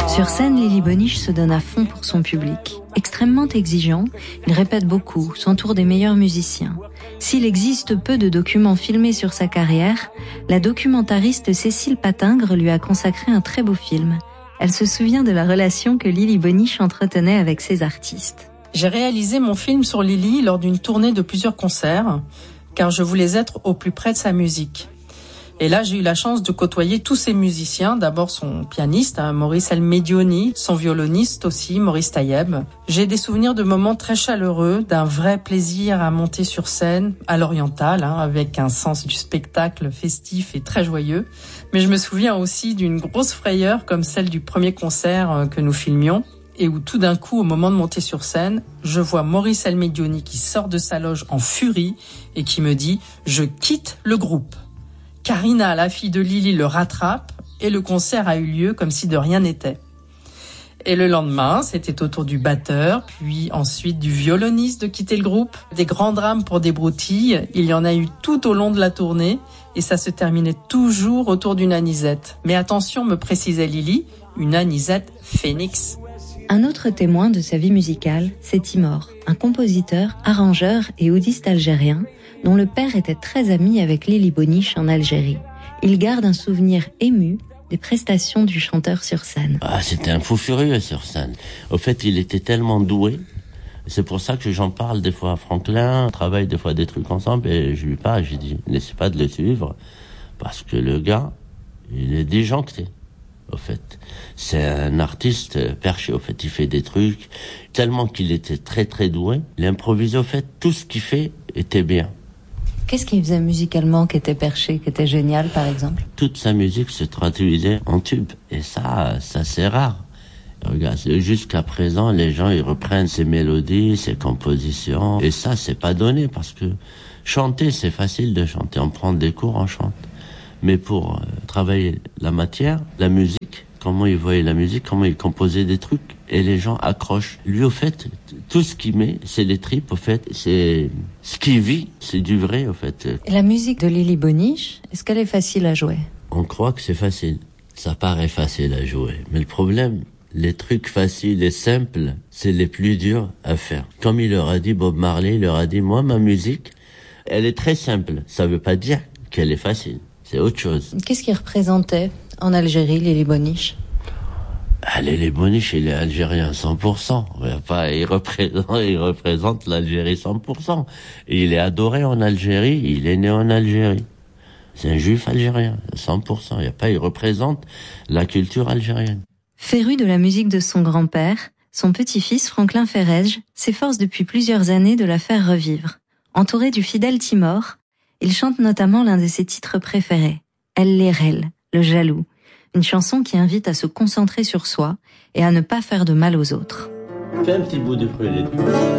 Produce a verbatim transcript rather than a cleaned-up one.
Sur scène, Lily Boniche se donne à fond pour son public. Extrêmement exigeant, il répète beaucoup, s'entoure des meilleurs musiciens. S'il existe peu de documents filmés sur sa carrière, la documentariste Cécile Patingre lui a consacré un très beau film. Elle se souvient de la relation que Lily Boniche entretenait avec ses artistes. J'ai réalisé mon film sur Lily lors d'une tournée de plusieurs concerts, car je voulais être au plus près de sa musique. Et là, j'ai eu la chance de côtoyer tous ces musiciens. D'abord son pianiste, hein, Maurice El-Medioni, son violoniste aussi, Maurice Tayeb. J'ai des souvenirs de moments très chaleureux, d'un vrai plaisir à monter sur scène, à l'oriental, hein, avec un sens du spectacle festif et très joyeux. Mais je me souviens aussi d'une grosse frayeur comme celle du premier concert que nous filmions, et où tout d'un coup, au moment de monter sur scène, je vois Maurice El-Medioni qui sort de sa loge en furie et qui me dit « Je quitte le groupe ». Karina, la fille de Lily, le rattrape et le concert a eu lieu comme si de rien n'était. Et le lendemain, c'était au tour du batteur, puis ensuite du violoniste de quitter le groupe. Des grands drames pour des broutilles, il y en a eu tout au long de la tournée et ça se terminait toujours autour d'une anisette. Mais attention, me précisait Lily, une anisette Phoenix. Un autre témoin de sa vie musicale, c'est Timor, un compositeur, arrangeur et oudiste algérien dont le père était très ami avec Lily Boniche en Algérie. Il garde un souvenir ému des prestations du chanteur sur scène. Ah, c'était un fou furieux sur scène. Au fait, il était tellement doué. C'est pour ça que j'en parle des fois à Franklin. On travaille des fois des trucs ensemble et je lui parle, je lui dis, n'essaie pas de le suivre parce que le gars, il est déjancté. Au fait, c'est un artiste perché. Au fait, il fait des trucs tellement qu'il était très très doué. Il improvisait. Au fait, tout ce qu'il fait était bien. Qu'est-ce qu'il faisait musicalement qui était perché, qui était génial, par exemple? Toute sa musique se traduisait en tube. Et ça, ça c'est rare. Regarde, jusqu'à présent, les gens, ils reprennent ses mélodies, ses compositions. Et ça, c'est pas donné parce que chanter, c'est facile de chanter. On prend des cours, on chante. Mais pour euh, travailler la matière, la musique, comment il voyait la musique, comment il composait des trucs, et les gens accrochent. Lui, au fait, tout ce qu'il met, c'est les tripes, au fait, c'est ce qu'il vit, c'est du vrai, au fait. Et la musique de Lily Boniche, est-ce qu'elle est facile à jouer? On croit que c'est facile. Ça paraît facile à jouer. Mais le problème, les trucs faciles et simples, c'est les plus durs à faire. Comme il leur a dit, Bob Marley, il leur a dit, moi, ma musique, elle est très simple. Ça veut pas dire qu'elle est facile. C'est autre chose. Qu'est-ce qu'il représentait en Algérie, Lily Boniche? Ah, Lily Boniche, il est algérien cent pour cent. Pas, il représente, il représente l'Algérie cent pour cent. Et il est adoré en Algérie, il est né en Algérie. C'est un juif algérien, cent pour cent. Il y a pas, il représente la culture algérienne. Féru de la musique de son grand-père, son petit-fils Franklin Ferrej s'efforce depuis plusieurs années de la faire revivre. Entouré du fidèle Timor, il chante notamment l'un de ses titres préférés, El Lerel, le jaloux, une chanson qui invite à se concentrer sur soi et à ne pas faire de mal aux autres. Fais un petit bout de prélude.